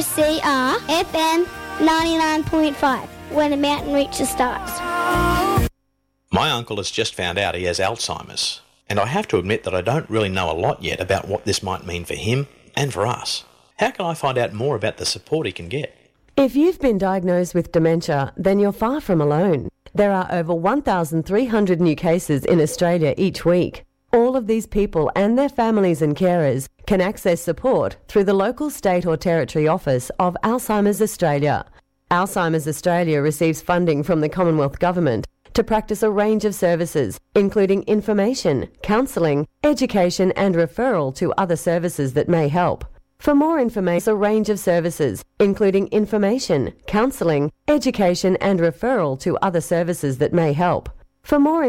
2CR FM 99.5 when the mountain reaches starts. My uncle has just found out he has Alzheimer's, and I have to admit that I don't really know a lot yet about what this might mean for him and for us. How can I find out more about the support he can get? If you've been diagnosed with dementia, then you're far from alone. There are over 1,300 new cases in Australia each week. All of these people and their families and carers can access support through the local state or territory office of Alzheimer's Australia. Alzheimer's Australia receives funding from the Commonwealth Government to practice a range of services, including information, counselling, education and referral to other services that may help. For more information, a range of services, including information, counselling, education and referral to other services that may help. For more